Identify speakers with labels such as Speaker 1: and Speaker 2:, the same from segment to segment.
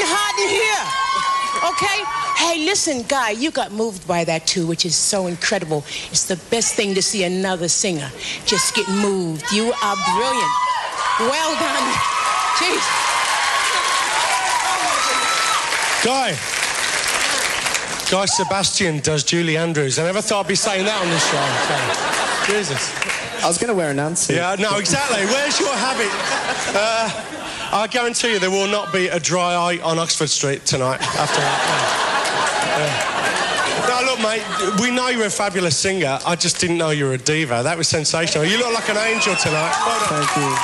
Speaker 1: getting hot in here. Okay? Hey, listen, Guy, you got moved by that too, which is so incredible. It's the best thing to see another singer just get moved. You are brilliant. Well done. Jeez.
Speaker 2: Guy Sebastian does Julie Andrews. I never thought I'd be saying that on this show. So, Jesus.
Speaker 3: I was going to wear an answer.
Speaker 2: Yeah, no, exactly. Where's your habit? I guarantee you there will not be a dry eye on Oxford Street tonight after that. No, look, mate, we know you're a fabulous singer. I just didn't know you were a diva. That was sensational. You look like an angel tonight. Well done.
Speaker 3: Thank you.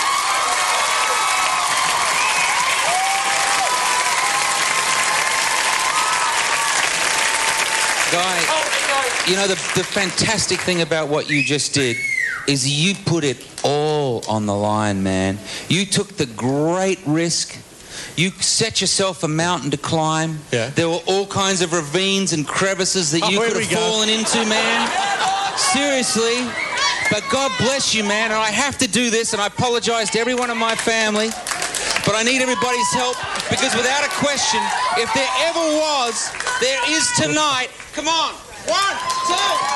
Speaker 4: Guy, you know, the fantastic thing about what you just did is you put it all on the line, man. You took the great risk. You set yourself a mountain to climb.
Speaker 2: Yeah.
Speaker 4: There were all kinds of ravines and crevices that you could have fallen into, man. Seriously. But God bless you, man. And I have to do this, and I apologise to everyone in my family. But I need everybody's help, because without a question, if there ever was, there is tonight. Come on. 1, 2...